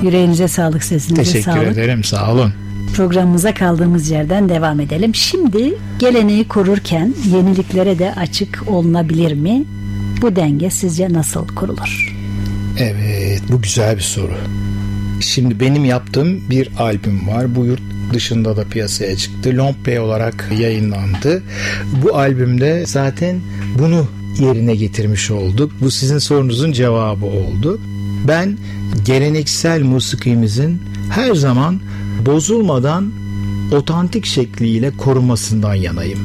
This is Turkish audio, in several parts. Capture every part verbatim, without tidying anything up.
Yüreğinize sağlık, sesinize Teşekkür sağlık. Teşekkür ederim, sağ olun. Programımıza kaldığımız yerden devam edelim. Şimdi geleneği korurken yeniliklere de açık olunabilir mi? Bu denge sizce nasıl kurulur? Evet, bu güzel bir soru. Şimdi benim yaptığım bir albüm var. Bu yurt dışında da piyasaya çıktı. Long play olarak yayınlandı. Bu albümde zaten bunu yerine getirmiş olduk. Bu sizin sorunuzun cevabı oldu. Ben geleneksel musikimizin her zaman bozulmadan otantik şekliyle korunmasından yanayım.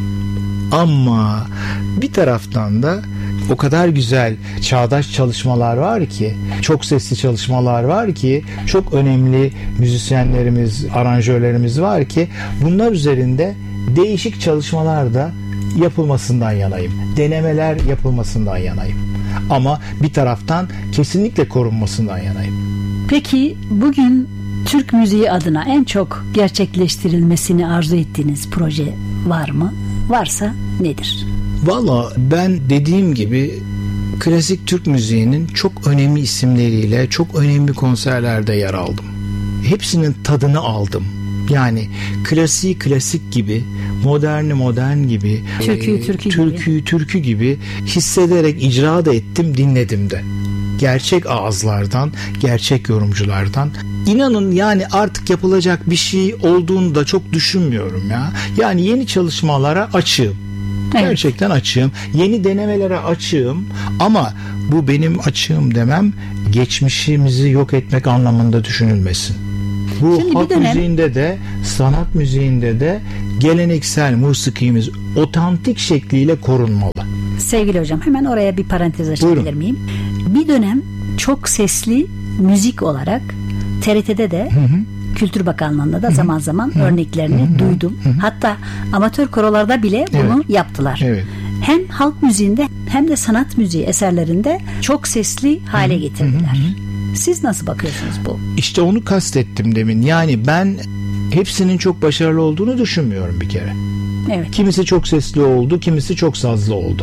Ama bir taraftan da o kadar güzel çağdaş çalışmalar var ki, çok sesli çalışmalar var ki, çok önemli müzisyenlerimiz, aranjörlerimiz var ki bunlar üzerinde değişik çalışmalar da yapılmasından yanayım. Denemeler yapılmasından yanayım. Ama bir taraftan kesinlikle korunmasından yanayım. Peki bugün Türk müziği adına en çok gerçekleştirilmesini arzu ettiğiniz proje var mı? Varsa nedir? Valla ben dediğim gibi klasik Türk müziğinin çok önemli isimleriyle çok önemli konserlerde yer aldım. Hepsinin tadını aldım. Yani klasiği klasik gibi, moderni modern gibi, türküyü e, türkü türküyü gibi. türkü gibi hissederek icra da ettim, dinledim de. Gerçek ağızlardan, gerçek yorumculardan. İnanın yani artık yapılacak bir şey olduğunu da çok düşünmüyorum ya. Yani yeni çalışmalara açığım. Evet. Gerçekten açığım. Yeni denemelere açığım. Ama bu benim açığım demem geçmişimizi yok etmek anlamında düşünülmesin. Bu Şimdi halk dönem... müziğinde de, sanat müziğinde de geleneksel musikimiz otantik şekliyle korunmalı. Sevgili hocam, hemen oraya bir parantez açabilir Buyurun. miyim? Bir dönem çok sesli müzik olarak T R T'de de, hı hı, Kültür Bakanlığı'nda da hı hı, zaman zaman hı hı, örneklerini hı hı, duydum. Hı hı. Hatta amatör korolarda bile bunu evet. yaptılar. Evet. Hem halk müziğinde hem de sanat müziği eserlerinde çok sesli hale getirdiler. Hı hı. Siz nasıl bakıyorsunuz bu? İşte onu kastettim demin. Yani ben hepsinin çok başarılı olduğunu düşünmüyorum bir kere. Evet. Kimisi çok sesli oldu, kimisi çok sazlı oldu.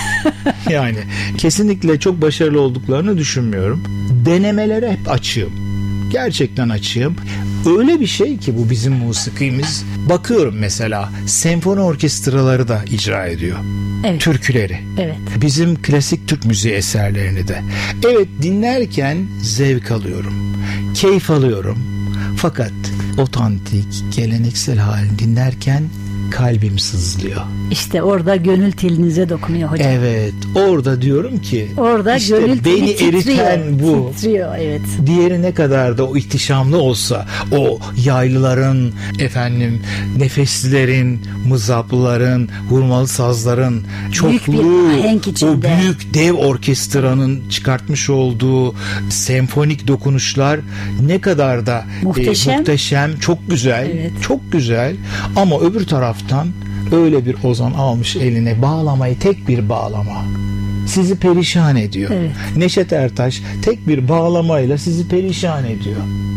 Yani kesinlikle çok başarılı olduklarını düşünmüyorum. Denemelere hep açığım. Gerçekten açığım. Öyle bir şey ki bu bizim musikimiz. Bakıyorum mesela senfoni orkestraları da icra ediyor. Evet. Türküleri. Evet. Bizim klasik Türk müziği eserlerini de. Evet, dinlerken zevk alıyorum. Keyif alıyorum. Fakat otantik, geleneksel halini dinlerken kalbim sızlıyor. İşte orada gönül telinize dokunuyor hocam. Evet, orada diyorum ki orada işte gönül beni titriyor, eriten bu. Titriyor, evet. Diğeri ne kadar da o ihtişamlı olsa, o yaylıların, efendim nefeslilerin, mızraplıların, hurmalı sazların çokluğu, o büyük dev orkestranın çıkartmış olduğu senfonik dokunuşlar ne kadar da muhteşem, e, muhteşem, çok güzel, evet. çok güzel. Ama öbür taraftan öyle bir ozan almış eline bağlamayı, tek bir bağlama sizi perişan ediyor. Evet. Neşet Ertaş tek bir bağlamayla sizi perişan ediyor.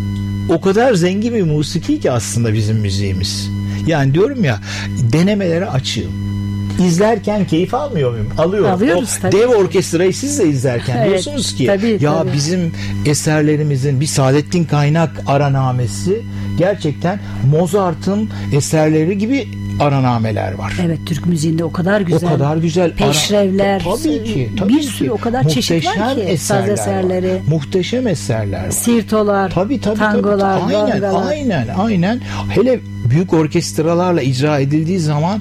O kadar zengin bir musiki ki aslında bizim müziğimiz. Yani diyorum ya, denemelere açığım. İzlerken keyif almıyor muyum? Alıyorum. Alıyoruz, o tabii. Dev orkestrayı siz de izlerken evet, diyorsunuz ki tabii, ya tabii. bizim eserlerimizin bir Saadettin Kaynak aranamesi, gerçekten Mozart'ın eserleri gibi aranameler var. Evet, Türk müziğinde o kadar güzel. O kadar güzel. Peşrevler. Ara... Tabii ki. Tabii bir ki. sürü o kadar çeşit var ki. Eserler saz eserleri. Var. Muhteşem eserler var. Sirtolar. Tabii, tabii, tangolar. Tabii. Aynen, vangalar. aynen, aynen. Hele büyük orkestralarla icra edildiği zaman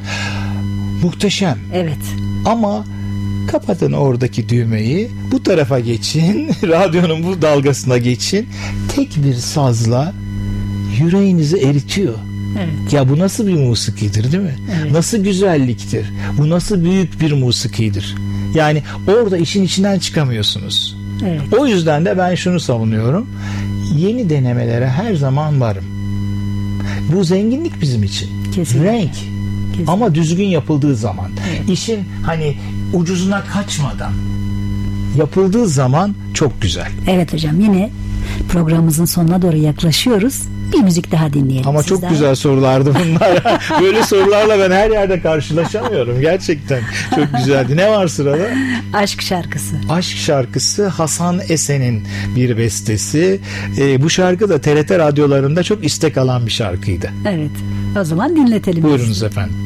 muhteşem. Evet. Ama kapatın oradaki düğmeyi, bu tarafa geçin, radyonun bu dalgasına geçin. Tek bir sazla yüreğinizi eritiyor. Evet. Ya bu nasıl bir musikidir, değil mi? Evet. Nasıl güzelliktir? Bu nasıl büyük bir musikidir? Yani orada işin içinden çıkamıyorsunuz. Evet. O yüzden de ben şunu savunuyorum. Yeni denemelere her zaman varım. Bu zenginlik bizim için. Kesinlikle. Renk. Kesinlikle. Ama düzgün yapıldığı zaman. Evet. İşin hani ucuzuna kaçmadan yapıldığı zaman çok güzel. Evet hocam, yine programımızın sonuna doğru yaklaşıyoruz. Bir müzik daha dinleyelim. Ama çok güzel sorulardı bunlar. Böyle sorularla ben her yerde karşılaşamıyorum. Gerçekten çok güzeldi. Ne var sırada? Aşk şarkısı. Aşk şarkısı Hasan Esen'in bir bestesi. E, bu şarkı da T R T radyolarında çok istek alan bir şarkıydı. Evet. O zaman dinletelim. Buyurunuz efendim.